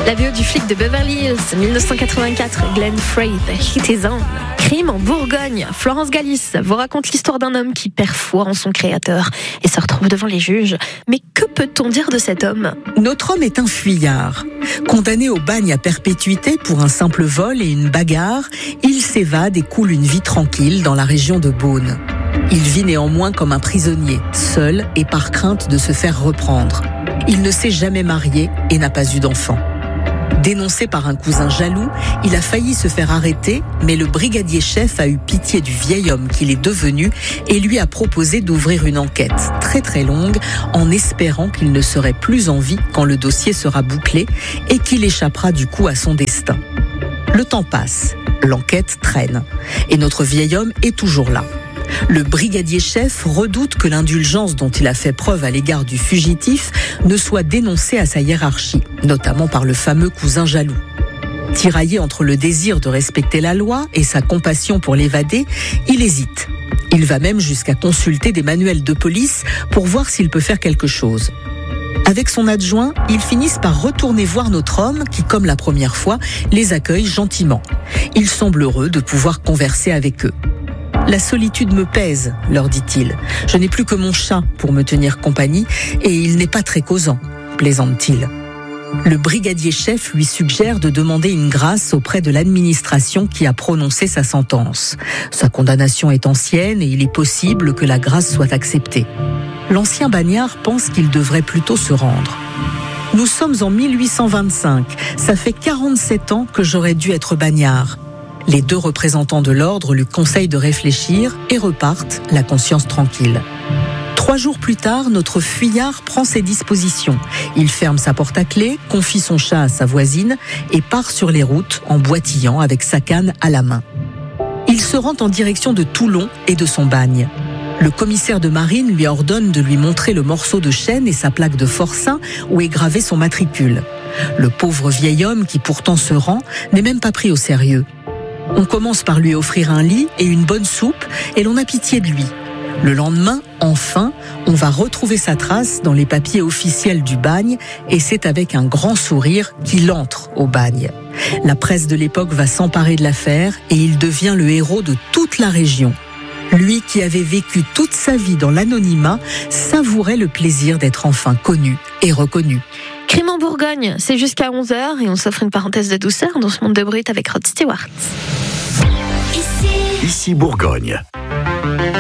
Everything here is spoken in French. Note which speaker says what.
Speaker 1: La VO du flic de Beverly Hills, 1984, Glenn Frey, Hit Is On. Crime en Bourgogne. Florence Galis vous raconte l'histoire d'un homme qui perd foi en son créateur et se retrouve devant les juges. Mais que peut-on dire de cet homme ?
Speaker 2: Notre homme est un fuyard. Condamné au bagne à perpétuité pour un simple vol et une bagarre, il s'évade et coule une vie tranquille dans la région de Beaune. Il vit néanmoins comme un prisonnier, seul et par crainte de se faire reprendre. Il ne s'est jamais marié et n'a pas eu d'enfant. Dénoncé par un cousin jaloux, il a failli se faire arrêter, mais le brigadier-chef a eu pitié du vieil homme qu'il est devenu et lui a proposé d'ouvrir une enquête très très longue en espérant qu'il ne serait plus en vie quand le dossier sera bouclé et qu'il échappera du coup à son destin. Le temps passe, l'enquête traîne et notre vieil homme est toujours là. Le brigadier-chef redoute que l'indulgence dont il a fait preuve à l'égard du fugitif ne soit dénoncée à sa hiérarchie, notamment par le fameux cousin jaloux. Tiraillé entre le désir de respecter la loi et sa compassion pour l'évader, il hésite. Il va même jusqu'à consulter des manuels de police pour voir s'il peut faire quelque chose. Avec son adjoint, ils finissent par retourner voir notre homme qui, comme la première fois, les accueille gentiment. Il semble heureux de pouvoir converser avec eux. « La solitude me pèse », leur dit-il. « Je n'ai plus que mon chat pour me tenir compagnie et il n'est pas très causant », plaisante-t-il. Le brigadier-chef lui suggère de demander une grâce auprès de l'administration qui a prononcé sa sentence. Sa condamnation est ancienne et il est possible que la grâce soit acceptée. L'ancien bagnard pense qu'il devrait plutôt se rendre. « Nous sommes en 1825. Ça fait 47 ans que j'aurais dû être bagnard. » Les deux représentants de l'ordre lui conseillent de réfléchir et repartent, la conscience tranquille. 3 jours plus tard, notre fuyard prend ses dispositions. Il ferme sa porte à clé, confie son chat à sa voisine et part sur les routes en boitillant avec sa canne à la main. Il se rend en direction de Toulon et de son bagne. Le commissaire de marine lui ordonne de lui montrer le morceau de chêne et sa plaque de forçat où est gravé son matricule. Le pauvre vieil homme, qui pourtant se rend, n'est même pas pris au sérieux. On commence par lui offrir un lit et une bonne soupe et l'on a pitié de lui. Le lendemain, enfin, on va retrouver sa trace dans les papiers officiels du bagne et c'est avec un grand sourire qu'il entre au bagne. La presse de l'époque va s'emparer de l'affaire et il devient le héros de toute la région. Lui qui avait vécu toute sa vie dans l'anonymat savourait le plaisir d'être enfin connu et reconnu.
Speaker 1: Crime en Bourgogne, c'est jusqu'à 11h et on s'offre une parenthèse de douceur dans ce monde de brut avec Rod Stewart.
Speaker 3: Ici Bourgogne.